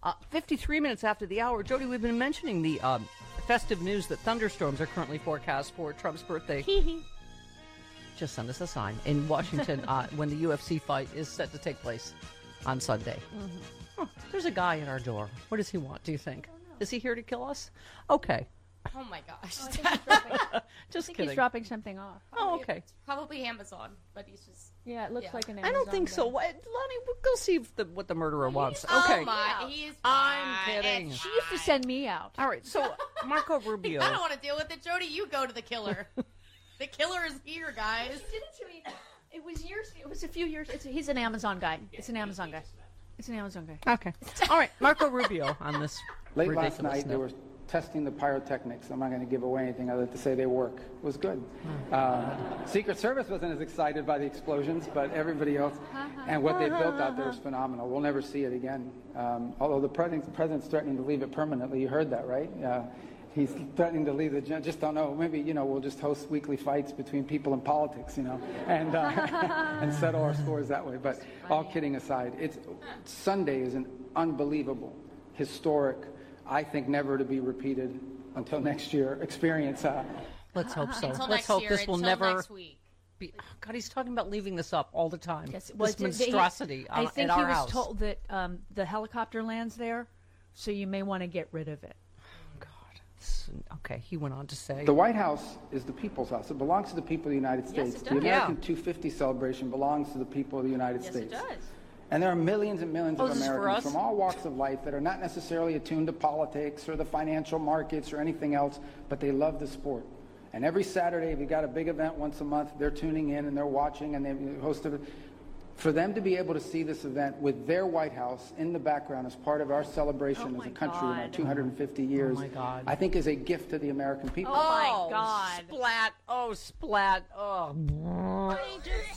53 minutes after the hour. Jody, we've been mentioning the festive news that thunderstorms are currently forecast for Trump's birthday. Just send us a sign in Washington when the UFC fight is set to take place on Sunday. There's a guy at our door. What does he want, do you think? Is he here to kill us? Okay. Oh my gosh. Just I think kidding. he's dropping something off. Oh, okay. It's probably Amazon, but he's just... Yeah, it looks like an Amazon. I don't think so. bag. Lonnie, we'll go see if what the murderer wants. Oh Okay. my, he is I'm fine. kidding. It's She used to send me out. All right, so Marco Rubio. I don't want to deal with it, Jody. You go to the killer. The killer is here, guys. He did it to me. It was years. It was a few years. He's an Amazon guy. It's an Amazon guy. It's an Amazon guy. Okay. All right, Marco Rubio on this Late ridiculous last night, they note. were testing the pyrotechnics. I'm not going to give away anything other than to say they work. It was good. Secret Service wasn't as excited by the explosions, but everybody else. And what they built out there is phenomenal. We'll never see it again. Although the president's threatening to leave it permanently. You heard that, right? He's threatening to leave the... Just don't know. Maybe, we'll just host weekly fights between people in politics, and and settle our scores that way. But all kidding aside, Sunday is an unbelievable, historic, I think never to be repeated until next year experience. Let's hope so. Until Let's next hope year, this will until never next week. be. Oh, God, he's talking about leaving this up all the time. Yes, This monstrosity I think at he our was house. told that the helicopter lands there, so you may want to get rid of it. Okay, he went on to say. The White House is the people's house. It belongs to the people of the United States. it The does. American 250 celebration belongs to the people of the United States. And there are millions and millions of this is for Americans us? from all walks of life that are not necessarily attuned to politics or the financial markets or anything else, but they love the sport. And every Saturday, if you got a big event once a month, they're tuning in and they're watching and they host it. For them to be able to see this event with their White House in the background as part of our celebration as a country in our 250 years, my God. I think is a gift to the American people. Oh, my God. Splat. Oh, splat. Oh.